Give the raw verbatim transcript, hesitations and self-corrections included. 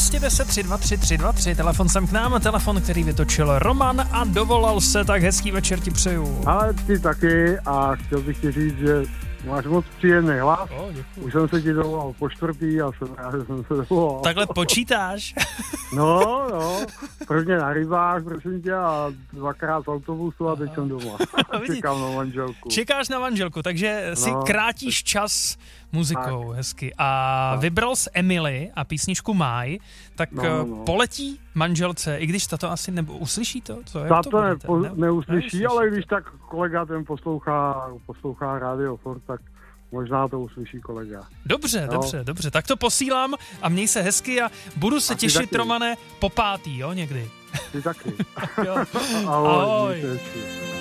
dvě deset tři dva tři tři dva tři, telefon sem k nám, telefon, který vytočil Roman a dovolal se, tak hezký večer ti přeju. Ale ty taky a chtěl bych ti říct, že máš moc příjemný hlas. Oh, už jsem se ti dovolal po čtvrtý a jsem rád, že jsem se dovolal. Takhle počítáš? No, no, prvně na rybách, prosím tě, a dvakrát z autobusu a teď jsem doma. Čekám na manželku. Čekáš na manželku, takže si no, krátíš čas muzikou, tak. Hezky. A tak. Vybral jsi Emily a písničku Máj, tak no, no, no. poletí manželce, i když tato asi nebo uslyší to? Co, tato to ne, po, ne, neuslyší, neuslyší, ale když tak kolega ten poslouchá, poslouchá Radio Fort, tak možná to uslyší kolega. Dobře, jo? dobře, dobře. Tak to posílám a měj se hezky a budu se a těšit, taky. Romane, po pátý, jo, někdy. Ty taky. Jo. Ahoj. Ahoj.